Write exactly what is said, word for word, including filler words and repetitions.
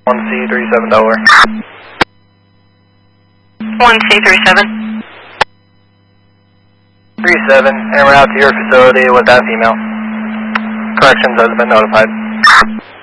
one C three seven Delaware. one C three seven. three seven, and we're out to your facility with that female. Corrections has been notified.